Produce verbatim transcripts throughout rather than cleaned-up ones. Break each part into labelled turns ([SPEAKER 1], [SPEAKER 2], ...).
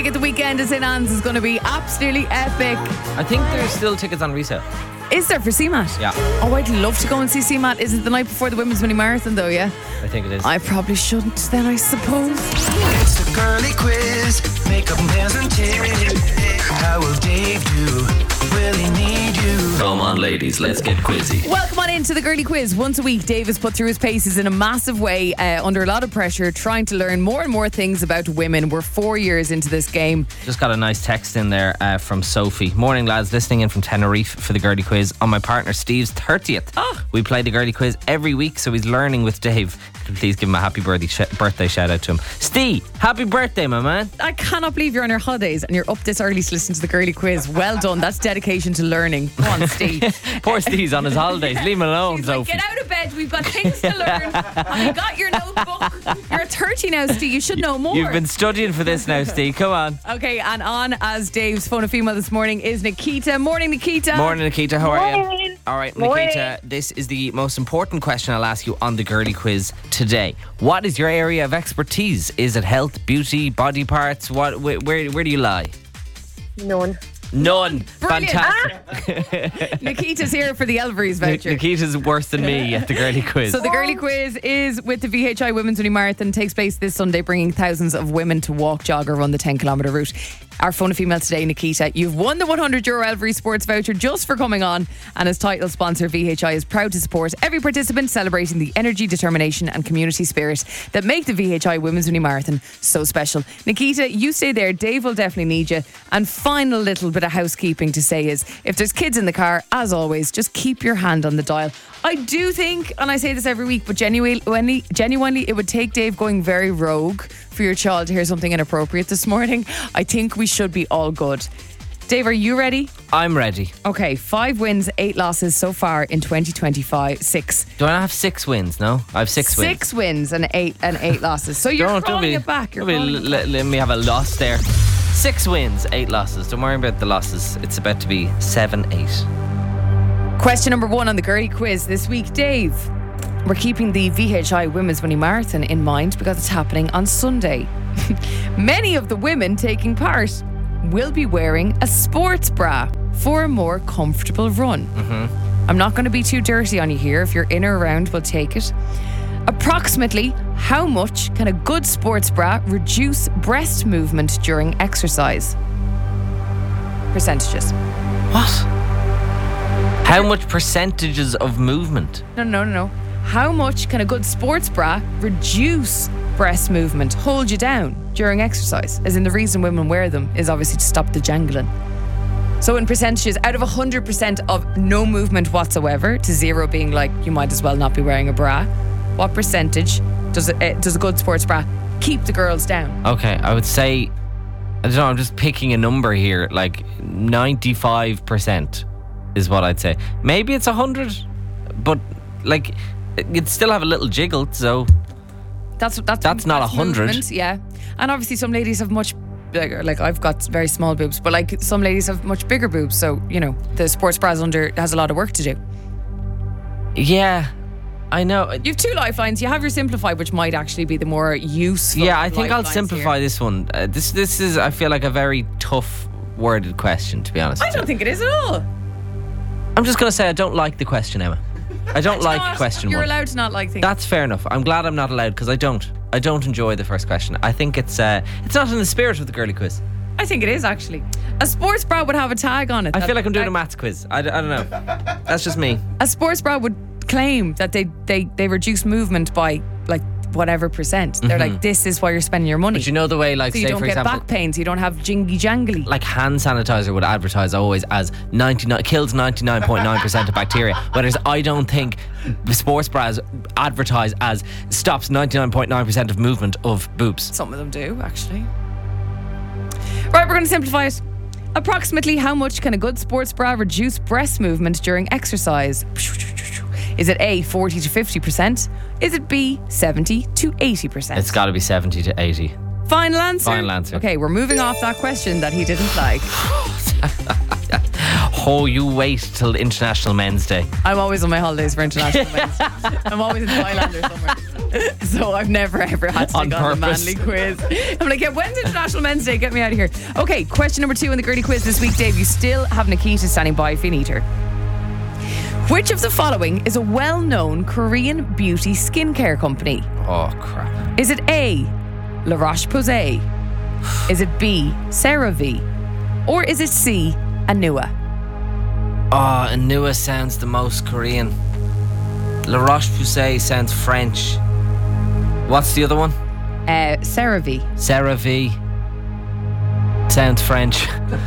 [SPEAKER 1] At the weekend in Saint Anne's is going to be absolutely epic.
[SPEAKER 2] I think there's still tickets on resale.
[SPEAKER 1] Is there for C MAT?
[SPEAKER 2] Yeah.
[SPEAKER 1] Oh, I'd love to go and see C MAT. Is it the night before the Women's Mini Marathon though, yeah?
[SPEAKER 2] I think it is.
[SPEAKER 1] I probably shouldn't then, I suppose.
[SPEAKER 3] It's the girly quiz. Makeup and presentation. How will Dave do? Will he need you?
[SPEAKER 4] Come on, ladies, let's get quizzy.
[SPEAKER 1] Welcome on into the Girly Quiz. Once a week, Dave has put through his paces in a massive way, uh, under a lot of pressure, trying to learn more and more things about women. We're four years into this game.
[SPEAKER 2] Just got a nice text in there uh, from Sophie. Morning, lads. Listening in from Tenerife for the Girly Quiz on my partner Steve's thirtieth.
[SPEAKER 1] Oh.
[SPEAKER 2] We play the Girly Quiz every week, so he's learning with Dave. Please give him a happy birthday, sh- birthday shout out to him. Steve, happy birthday, my man.
[SPEAKER 1] I cannot believe you're on your holidays and you're up this early to listen to the Girly Quiz. Well done. That's dedication to learning. Go on, Steve.
[SPEAKER 2] Poor Steve's on his holidays. Leave him alone,
[SPEAKER 1] He's like,
[SPEAKER 2] Sophie.
[SPEAKER 1] get out of bed. We've got things to learn. I got your notebook. You're thirty now, Steve. You should know more.
[SPEAKER 2] You've been studying for this now, Steve. Come on.
[SPEAKER 1] Okay, and on as Dave's phone a female this morning is Nikita. Morning, Nikita.
[SPEAKER 2] Morning, Nikita. How are you?
[SPEAKER 5] Morning.
[SPEAKER 2] All right,
[SPEAKER 5] Morning.
[SPEAKER 2] Nikita, this is the most important question I'll ask you on the Girly Quiz today. What is your area of expertise? Is it health, beauty, body parts? What? Where, where, where do you lie?
[SPEAKER 5] None.
[SPEAKER 2] None.
[SPEAKER 1] Brilliant.
[SPEAKER 2] Fantastic.
[SPEAKER 1] Nikita's here for the Elveries voucher.
[SPEAKER 2] Nikita's worse than me at the Girly Quiz.
[SPEAKER 1] So the Girly Quiz is with the V H I Women's Mini Marathon. It takes place this Sunday, bringing thousands of women to walk, jog or run the ten kilometre route. Our phone a female today, Nikita. You've won the one hundred euro Elvery Sports voucher just for coming on. And as title sponsor, V H I is proud to support every participant, celebrating the energy, determination and community spirit that make the V H I Women's Mini Marathon so special. Nikita, you stay there. Dave will definitely need you. And final little bit of housekeeping to say is, if there's kids in the car, as always, just keep your hand on the dial. I do think, and I say this every week, but genuinely, genuinely it would take Dave going very rogue for your child to hear something inappropriate this morning. I think we should be all good. Dave, are you ready?
[SPEAKER 2] I'm ready.
[SPEAKER 1] Okay, five wins, eight losses so far in twenty twenty-five. Six.
[SPEAKER 2] Do I have six wins? No, I have six, wins.
[SPEAKER 1] Six wins and eight and eight losses. So you're
[SPEAKER 2] Don't,
[SPEAKER 1] crawling
[SPEAKER 2] don't be,
[SPEAKER 1] it back. You're
[SPEAKER 2] don't be-
[SPEAKER 1] crawling it
[SPEAKER 2] let, let me have a loss there. Six wins, eight losses. Don't worry about the losses. It's about to be seven, eight.
[SPEAKER 1] Question number one on the Girly Quiz this week, Dave. We're keeping the V H I Women's Mini Marathon in mind because it's happening on Sunday. Many of the women taking part will be wearing a sports bra for a more comfortable run. Mm-hmm. I'm not going to be too dirty on you here. If you're in or around, we'll take it. Approximately how much can a good sports bra reduce breast movement during exercise? Percentages.
[SPEAKER 2] What? How much percentages of movement?
[SPEAKER 1] No, no, no, no. How much can a good sports bra reduce breast movement, hold you down during exercise? As in, the reason women wear them is obviously to stop the jangling. So in percentages, out of one hundred percent of no movement whatsoever to zero being like, you might as well not be wearing a bra, what percentage does it, uh, does a good sports bra keep the girls down?
[SPEAKER 2] Okay, I would say, I don't know, I'm just picking a number here, like ninety-five percent is what I'd say. Maybe it's one hundred, but like, you'd still have a little jiggle, so
[SPEAKER 1] That's that's
[SPEAKER 2] That's not one hundred.
[SPEAKER 1] movement, yeah. And obviously some ladies have much bigger, like I've got very small boobs, but like some ladies have much bigger boobs, so you know the sports bra under has a lot of work to do.
[SPEAKER 2] yeah, I know.
[SPEAKER 1] You have two lifelines. You have your simplify, which might actually be the more useful.
[SPEAKER 2] Yeah, I think I'll
[SPEAKER 1] lifelines
[SPEAKER 2] simplify
[SPEAKER 1] here.
[SPEAKER 2] this one. Uh, this this is, I feel like, a very tough worded question, to be honest.
[SPEAKER 1] I
[SPEAKER 2] with you.
[SPEAKER 1] don't think it is at all.
[SPEAKER 2] I'm just going to say I don't like the question, Emma. I don't like
[SPEAKER 1] Not-
[SPEAKER 2] question
[SPEAKER 1] You're
[SPEAKER 2] one.
[SPEAKER 1] allowed to not like things.
[SPEAKER 2] That's fair enough. I'm glad I'm not allowed, because I don't. I don't enjoy the first question. I think it's uh, it's not in the spirit of the Girly Quiz.
[SPEAKER 1] I think it is actually. A sports bra would have a tag on it.
[SPEAKER 2] I
[SPEAKER 1] that-
[SPEAKER 2] feel like I'm doing
[SPEAKER 1] that-
[SPEAKER 2] a maths quiz. I, d- I don't know. That's just me.
[SPEAKER 1] A sports bra would claim that they they they reduce movement by like whatever percent. They're like, this is why you're spending your money.
[SPEAKER 2] But you know the way, like,
[SPEAKER 1] so you
[SPEAKER 2] say
[SPEAKER 1] don't
[SPEAKER 2] for
[SPEAKER 1] get
[SPEAKER 2] example,
[SPEAKER 1] back pains. You don't have jingy jangly.
[SPEAKER 2] like hand sanitizer would advertise always as ninety-nine kills ninety-nine point nine percent of bacteria, whereas I don't think sports bras advertise as stops ninety-nine point nine percent of movement of boobs.
[SPEAKER 1] Some of them do, actually. Right, we're going to simplify it. Approximately how much can a good sports bra reduce breast movement during exercise? Is it A, forty to fifty percent? Is it B, seventy to eighty percent?
[SPEAKER 2] It's got to be seventy to eighty.
[SPEAKER 1] Final answer?
[SPEAKER 2] Final answer.
[SPEAKER 1] Okay, we're moving off that question that he didn't like.
[SPEAKER 2] Oh, you wait till International Men's Day.
[SPEAKER 1] I'm always on my holidays for International Men's. I'm always in Thailand or somewhere. So I've never ever had to
[SPEAKER 2] On
[SPEAKER 1] take on the
[SPEAKER 2] purpose.
[SPEAKER 1] manly quiz. I'm like, yeah, when's International Men's Day? Get me out of here. Okay, question number two in the girly quiz this week, Dave. You still have Nikita standing by if you need her. Which of the following is a well-known Korean beauty skincare company?
[SPEAKER 2] Oh, crap.
[SPEAKER 1] Is it A, La Roche-Posay? Is it B, CeraVe? Or is it C, Anua?
[SPEAKER 2] Oh, Anua sounds the most Korean. La Roche-Posay sounds French. What's the other one?
[SPEAKER 1] Uh, CeraVe.
[SPEAKER 2] CeraVe. Sounds French.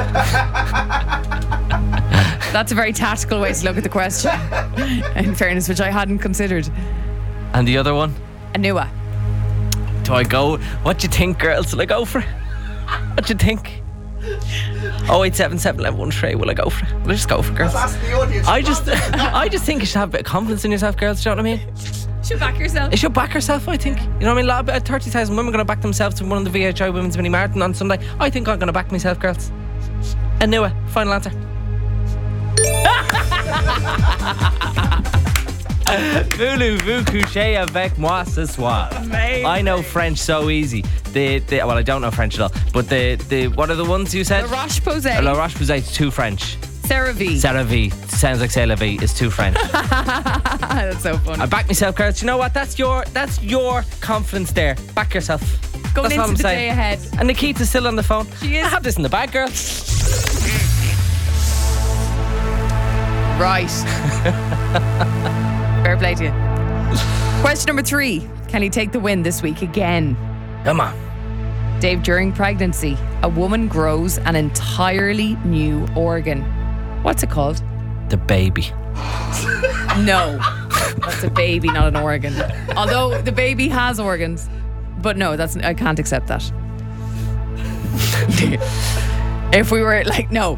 [SPEAKER 1] That's a very tactical way to look at the question, in fairness, which I hadn't considered.
[SPEAKER 2] And the other one?
[SPEAKER 1] Anua.
[SPEAKER 2] Do I go? What do you think, girls? Will I go for it? What do you think? oh eight seven seven one one three. Will I go for it? Will I just go for it, girls?
[SPEAKER 5] That's the audience.
[SPEAKER 2] I just, I just think you should have a bit of confidence in yourself, girls. Do you know what I mean?
[SPEAKER 1] Should back yourself.
[SPEAKER 2] You should back yourself, I think. You know what I mean? Lot- About thirty thousand women are going to back themselves to one of the V H I Women's Mini Marathon on Sunday. I think I'm going to back myself, girls. Anua, final answer. Voulez-vous coucher avec moi ce soir?
[SPEAKER 1] Amazing.
[SPEAKER 2] I know French so easy. The, the well, I don't know French at all. But the, the what are the ones you said?
[SPEAKER 1] La Roche-Posay.
[SPEAKER 2] La Roche-Posay is too French.
[SPEAKER 1] CeraVe.
[SPEAKER 2] CeraVe sounds like C'est la vie is too French.
[SPEAKER 1] That's so funny.
[SPEAKER 2] I back myself, girls. You know what? That's your that's your confidence there. Back yourself.
[SPEAKER 1] Going
[SPEAKER 2] That's all
[SPEAKER 1] into
[SPEAKER 2] I'm
[SPEAKER 1] the
[SPEAKER 2] saying.
[SPEAKER 1] day ahead.
[SPEAKER 2] And Nikita's still on the phone.
[SPEAKER 1] She is.
[SPEAKER 2] I have this in the bag, girl.
[SPEAKER 1] Right. Fair play to you. Question number three. Can he take the win this week again?
[SPEAKER 2] Come on.
[SPEAKER 1] Dave, during pregnancy, a woman grows an entirely new organ. What's it called?
[SPEAKER 2] The baby.
[SPEAKER 1] No. That's a baby, not an organ. Although the baby has organs. But no, that's I can't accept that. If we were like, no.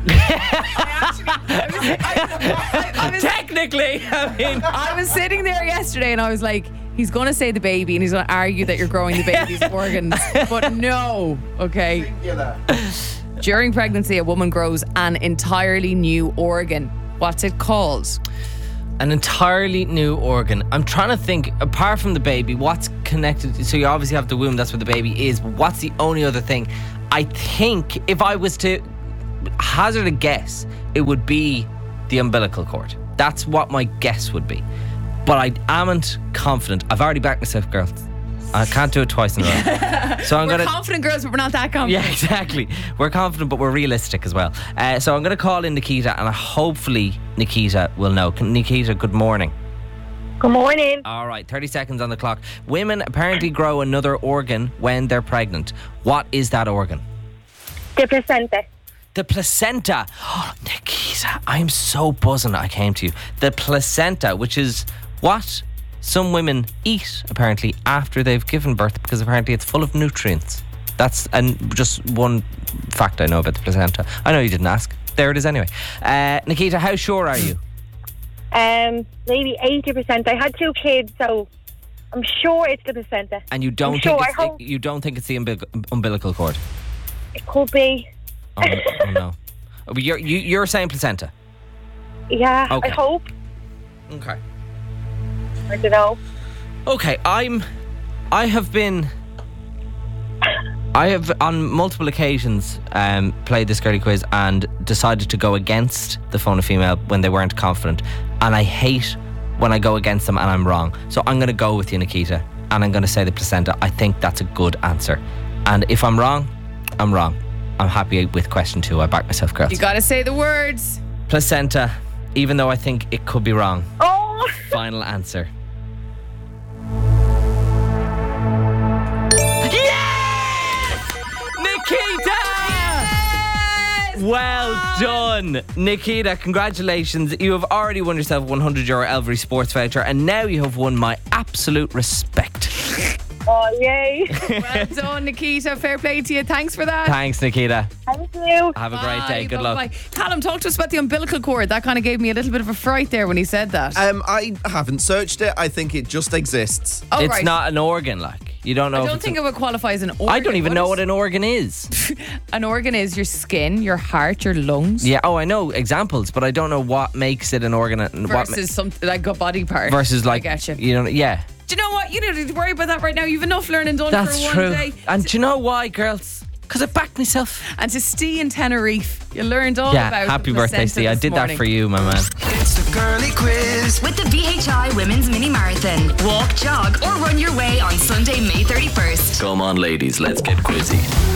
[SPEAKER 1] I was,
[SPEAKER 2] Technically, I mean,
[SPEAKER 1] I was sitting there yesterday and I was like, he's going to say the baby and he's going to argue that you're growing the baby's organs. But no, okay. During pregnancy, a woman grows an entirely new organ. What's it called?
[SPEAKER 2] an entirely new organ. I'm trying to think, apart from the baby, what's connected? So you obviously have the womb, that's where the baby is. But what's the only other thing? I think if I was to hazard a guess, it would be the umbilical cord. That's what my guess would be. But I amn't confident. I've already backed myself, girls. I can't do it twice in a row. So I'm
[SPEAKER 1] we're
[SPEAKER 2] gonna
[SPEAKER 1] confident girls, but we're not that confident.
[SPEAKER 2] Yeah, exactly. We're confident, but we're realistic as well. Uh, so I'm going to call in Nikita, and hopefully Nikita will know. Nikita, good morning.
[SPEAKER 6] Good morning.
[SPEAKER 2] All right, thirty seconds on the clock. Women apparently grow another organ when they're pregnant. What is that organ?
[SPEAKER 6] The placenta.
[SPEAKER 2] The placenta. Oh, Nikita, I'm so buzzing I came to you. The placenta, which is what some women eat apparently after they've given birth, because apparently it's full of nutrients. That's and just one fact I know about the placenta. I know you didn't ask. There it is anyway. Uh, Nikita, how sure are you?
[SPEAKER 6] Um, maybe eighty percent. I had two kids, so I'm sure it's the placenta.
[SPEAKER 2] And you don't
[SPEAKER 6] I'm
[SPEAKER 2] think
[SPEAKER 6] sure,
[SPEAKER 2] it's,
[SPEAKER 6] I hope-
[SPEAKER 2] you don't think it's the umbil- umbilical cord?
[SPEAKER 6] It could be.
[SPEAKER 2] Oh, oh no. Oh, but you're you, you're saying placenta.
[SPEAKER 6] Yeah,
[SPEAKER 2] Okay.
[SPEAKER 6] I hope.
[SPEAKER 2] Okay.
[SPEAKER 6] I don't know.
[SPEAKER 2] Okay, I'm I have been I have on multiple occasions um, played this girly quiz and decided to go against the phone a female when they weren't confident, and I hate when I go against them and I'm wrong. So I'm going to go with you, Nikita, and I'm going to say the placenta. I think that's a good answer, and if I'm wrong, I'm wrong. I'm happy with question two. I back myself, girls.
[SPEAKER 1] You got to say the words.
[SPEAKER 2] Placenta, even though I think it could be wrong.
[SPEAKER 6] Oh!
[SPEAKER 2] Final answer. Nikita! Well done, Nikita. Congratulations. You have already won yourself a one hundred euro Elvery Sports voucher, and now you have won my absolute respect.
[SPEAKER 6] Oh, yay.
[SPEAKER 1] Well done, Nikita. Fair play to you. Thanks for that.
[SPEAKER 2] Thanks, Nikita.
[SPEAKER 6] Thank you.
[SPEAKER 2] Have a great day.
[SPEAKER 1] Bye,
[SPEAKER 2] Good
[SPEAKER 1] bye,
[SPEAKER 2] luck.
[SPEAKER 1] bye. Callum, talk to us about the umbilical cord. That kind of gave me a little bit of a fright there when he said that.
[SPEAKER 5] Um, I haven't searched it. I think it just exists.
[SPEAKER 1] oh,
[SPEAKER 2] It's
[SPEAKER 1] right.
[SPEAKER 2] not an organ, like. You don't know
[SPEAKER 1] I
[SPEAKER 2] if
[SPEAKER 1] don't
[SPEAKER 2] it's
[SPEAKER 1] think
[SPEAKER 2] an-
[SPEAKER 1] it would qualify as an organ.
[SPEAKER 2] I don't even know
[SPEAKER 1] is-
[SPEAKER 2] what an organ is.
[SPEAKER 1] An organ is your skin, your heart, your lungs.
[SPEAKER 2] Yeah, oh, I know examples, but I don't know what makes it an organ and what ma-
[SPEAKER 1] Versus something like a body part.
[SPEAKER 2] versus like
[SPEAKER 1] I get you.
[SPEAKER 2] you know, yeah.
[SPEAKER 1] Do you know what? You don't need to worry about that right now. You've enough learning done
[SPEAKER 2] That's
[SPEAKER 1] for one
[SPEAKER 2] true.
[SPEAKER 1] day.
[SPEAKER 2] And do you know why, girls? Because I backed myself.
[SPEAKER 1] And to Steve in Tenerife, you learned all
[SPEAKER 2] Yeah,
[SPEAKER 1] about
[SPEAKER 2] happy
[SPEAKER 1] the
[SPEAKER 2] birthday,
[SPEAKER 1] placenta
[SPEAKER 2] Steve. I
[SPEAKER 1] this
[SPEAKER 2] did
[SPEAKER 1] morning.
[SPEAKER 2] that for you, my man.
[SPEAKER 3] It's the girly quiz.
[SPEAKER 7] With the V H I Women's Mini Marathon. Walk, jog, or run your way on Sunday, May thirty-first.
[SPEAKER 4] Come on, ladies, let's get quizzy.